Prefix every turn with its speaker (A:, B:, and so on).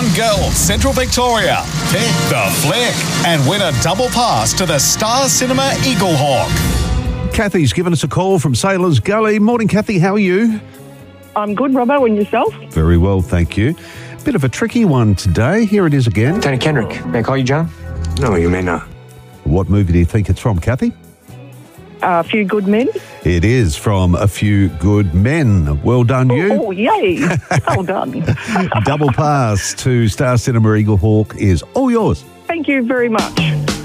A: Girl, Central Victoria. Pick the flick and win a double pass to the Star Cinema Eagle Hawk.
B: Kathy's given us a call from Sailors Gully. Morning, Kathy. How are you?
C: I'm good, Robbo, and yourself?
B: Very well, thank you. Bit of a tricky one today. Here it is again.
D: Tony Kendrick. May I call you John?
E: No, you may not.
B: What movie do you think it's from, Kathy?
C: A Few Good Men.
B: It is from A Few Good Men. Well done, you.
C: Oh, yay. Well done.
B: Double pass to Star Cinema Eagle Hawk is all yours.
C: Thank you very much.